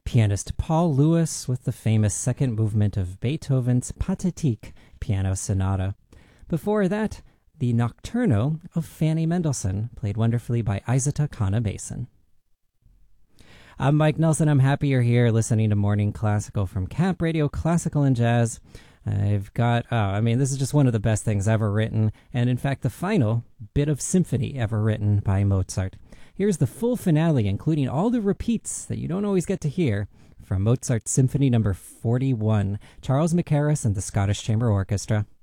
pianist Paul Lewis with the famous second movement of Beethoven's Pathetique piano sonata. Before that, the Nocturno of Fanny Mendelssohn, played wonderfully by Isata Kana-Mason. I'm Mike Nelson. I'm happy you're here listening to Morning Classical from Camp Radio Classical and Jazz. I've got, this is just one of the best things ever written, and in fact, the final bit of symphony ever written by Mozart. Here's the full finale, including all the repeats that you don't always get to hear from Mozart's Symphony No. 41, Charles Mackerras and the Scottish Chamber Orchestra.